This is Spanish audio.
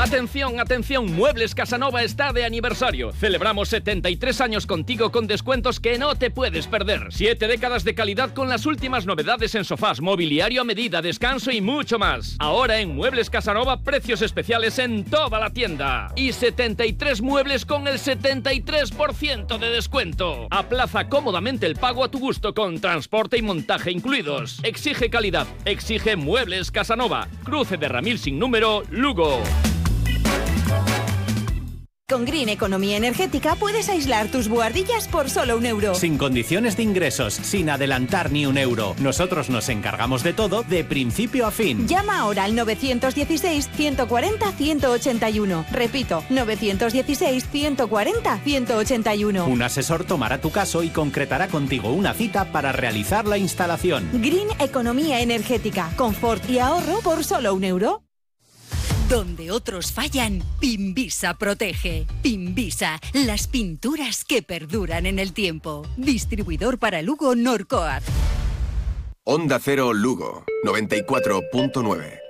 Atención, atención, Muebles Casanova está de aniversario. Celebramos 73 años contigo con descuentos que no te puedes perder. 7 décadas de calidad con las últimas novedades en sofás, mobiliario a medida, descanso y mucho más. Ahora en Muebles Casanova, precios especiales en toda la tienda. Y 73 muebles con el 73% de descuento. Aplaza cómodamente el pago a tu gusto con transporte y montaje incluidos. Exige calidad, exige Muebles Casanova. Cruce de Ramil sin número, Lugo. Con Green Economía Energética puedes aislar tus buhardillas por solo €1. Sin condiciones de ingresos, sin adelantar ni €1. Nosotros nos encargamos de todo, de principio a fin. Llama ahora al 916-140-181. Repito, 916-140-181. Un asesor tomará tu caso y concretará contigo una cita para realizar la instalación. Green Economía Energética. Confort y ahorro por solo €1. Donde otros fallan, Pinvisa protege. Pinvisa, las pinturas que perduran en el tiempo. Distribuidor para Lugo Norcoat. Onda Cero Lugo, 94.9.